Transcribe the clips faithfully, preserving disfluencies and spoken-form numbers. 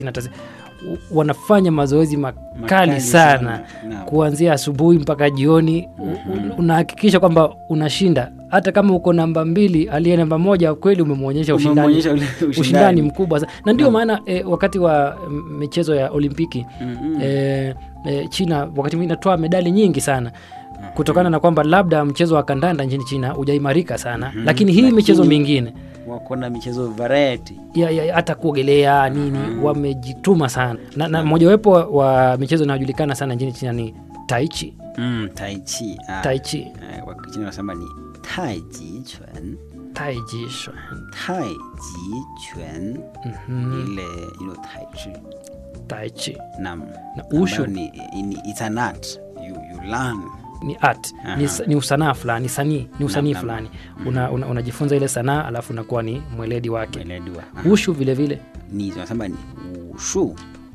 wanafanya mazoezi makali, makali sana, sana. Kuanzia asubuhi mpaka jioni. Mm-hmm. Unahakikisha kwamba unashinda hata kama uko namba mbili, aliye namba moja kweli umemuonyesha ushindani, ushindani ushindani mkubwa sana. Na ndio maana e, wakati wa michezo ya Olimpiki, mm-hmm. e, e, China wakati mwingine inatoa medali nyingi sana. Kutokana na kwamba labda mchezo wa kandanda nchini China hujaimarika sana, mm-hmm. lakini hii lakini michezo mingine wako na michezo variety ya, ya hata kuogelea nini, mm-hmm. wamejituma sana. Na, na mojawapo wa michezo inayojulikana sana nchini China ni Tai Chi. Mm, Tai Chi. Ah. Tai Chi. Eh, wakati wanasema ni Tai Ji Quan. Tai Ji Quan. Tai Ji Quan. Mhm. Ile ilo Tai Chi. Tai Chi. Naam. Na ushu ni, ni it's an art. You you learn. Ni art, ni, ni usanaa fulani, sanii, ni usanii fulani. Una, una, unajifunza ile sanaa alafu unakuwa ni mweledi wake. Mweledi wa. Ushu vile vile ni tunasema ni ushu.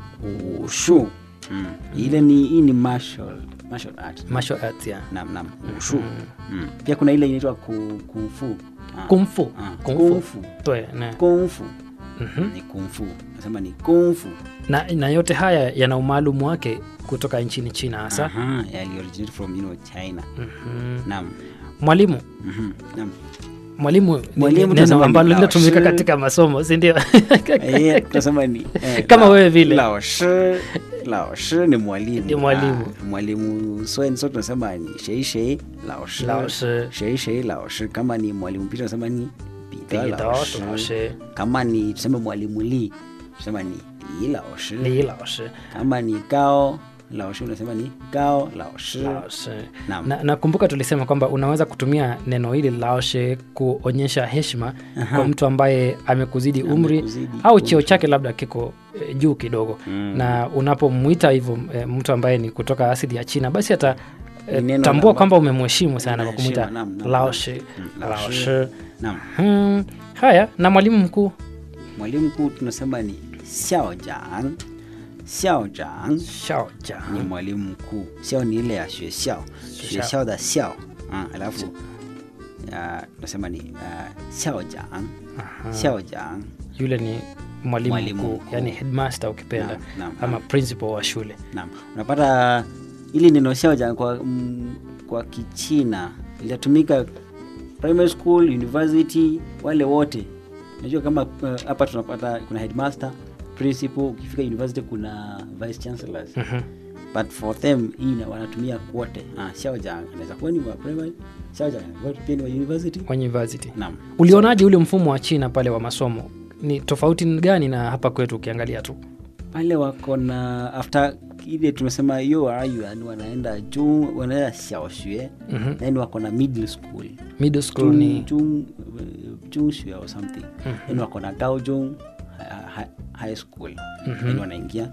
Ushu. Mm. Ile ni hii ni martial martial art. Martial art ya. Naam naam. Ushu. Mm. Mm. Pia kuna ile inaitwa kung fu. Kung fu. Kung fu. Toe, na. Kung fu. Mhm. Ni kung fu. Nasema ni kung fu. Na, na yote haya yana umaalumu wake kutoka nchini China hasa. Aha, yali originate from you know China. Mhm. Naam. Mwalimu. Mhm. Naam. Mwalimu mwalimu neno ambalo linatumika katika masomo, si ndio? Eh, tunasema ni eh, kama wewe vile. Lao shi, lao shi ni mwalimu. Ni mwalimu. Ah, mwalimu so and so tunasema ni shei shei lao shi. Lao shi. Shei shei lao shi. Kama ni mwalimu pia tunasema ni Bida lao shi. shi. Kama ni tuseme mwalimu Li, tunasema ni Li lao shi. Li lao shi. Kama ni Gao lao shi unasema ni Gao lao shi. Lao shi. Na nakumbuka tulisema kwamba unaweza kutumia neno hili lao shi kuonyesha heshima kwa mtu ambaye amekuzidi umri, amekuzidi au cheo chake labda kiko e, juu kidogo. Mm. Na unapomuita hivyo e, mtu ambaye ni kutoka asili ya China, basi hata e, tambua kwamba umemheshimu sana kwa kumuita lao shi. Lao shi. Naam. Hmm. Haya, na mwalimu mkuu. Mwalimu mkuu tunasema ni Xiao Jiang. Xiao Jiang. Xiao Jiang ni mwalimu mkuu. Xiao ni ile ya xue xiao. Xue xiao da xiao. Ah, alafu tunasema ni Xiao Jiang. Xiao Jiang. Yule ni mwalimu, mwalimu mkuu, yani headmaster ukipenda. Naam, naam, ama naam. Principal wa shule. Naam. Unapata ili neno Xiao Jiang kwa mm, kwa Kichina linatumika primary school, university, wale wote. Unajua kama hapa uh, tunapata kuna headmaster, principal, ukifika university kuna vice chancellors. Mm-hmm. But for them hii na wanatumia wote. Ah, Xiao Jiang anaweza kuwa ni wa primary, Xiao Jiang anaweza pia ni wa university. Wa university. Naam. Ulionaje ule mfumo wa China pale wa masomo? Ni tofauti gani na hapa kwetu ukiangalia tu? Pale wako na after ile tumesema you are you and wanaenda juu, wanaenda xiaoxue. Mm-hmm. Then wako na middle school. Middle school jung, ni jung jungxue or something. Mm-hmm. Then wako na gaozhong high, high school. Mm-hmm. Then wanaingia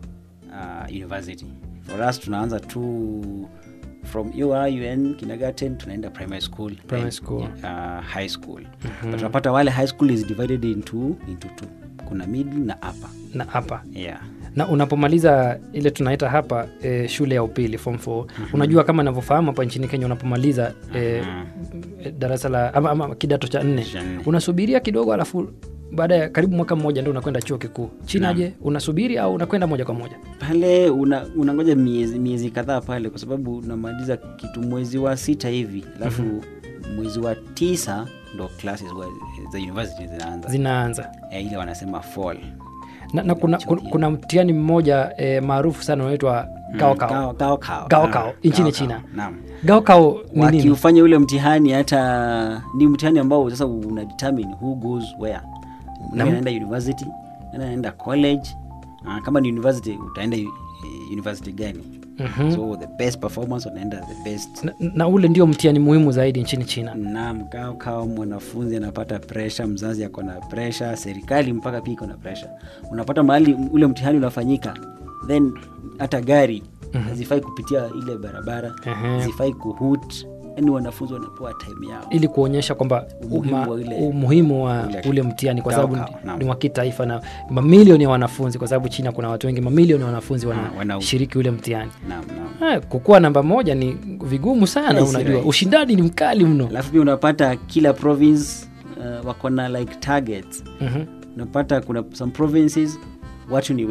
uh, university. For us tunaanza tu from U R U N kindergarten tunaenda primary school, primary school, uh, high school. Mm-hmm. But tunapata wale high school is divided into into two. Kuna middle na upper. Na upper. Yeah. Na unapomaliza ile tunaita hapa e, shule ya upili form four. Mm-hmm. Unajua kama ninavyofahamu hapa nchini Kenya unapomaliza e, mm-hmm. darasa la ama, ama kidato cha nne, unasubiria kidogo alafu baada ya karibu mwaka mmoja ndio unakwenda chuo kikuu. China je, unasubiri au unakwenda moja kwa moja? Pale una unangoja miezi miezi kadhaa pale kwa sababu unamaliza kitu mwezi wa sita hivi. Alafu mm-hmm. mwezi wa tisa ndo classes za university zinaanza. Zinaanza. E, ile wanasema fall. Na, na kuna, kuna, kuna mtihani mmoja e, maarufu sana unaitwa Gaokao. Gaokao. Gaokao nchini China. Naam. Gaokao ni nini? Wakiufanya ule mtihani hata ni mtihani ambao sasa una determine who goes where. Unaenda university, unaenda college. Uh, kama ni university utaenda uh, university gani? Mm-hmm. So the best performance unaenda the best. Na, na ule ndio mtihani muhimu zaidi nchini China. Naam, kao kao mwanafunzi anapata pressure, mzazi yako na pressure, serikali mpaka pia iko na pressure. Unapata mahali ule mtihani unafanyika, then hata gari mm-hmm. hazifai kupitia ile barabara, mm-hmm. hazifai kuhut. Yaani wanafunzi wanapewa time yao ili kuonyesha kwamba umuhimu wa, umuhimu wa ule, ule mtihani kwa sababu ni wa kitaifa na mamilioni ya wanafunzi, kwa sababu China kuna watu wengi, mamilioni ya wanafunzi wanashiriki ule mtihani. Naam, naam. Kukua namba moja ni vigumu sana, unajua right. Ushindani ni mkali mno. Alafu pia unapata kila province uh, wako na like targets. Mhm. Unapata kuna some provinces watu ni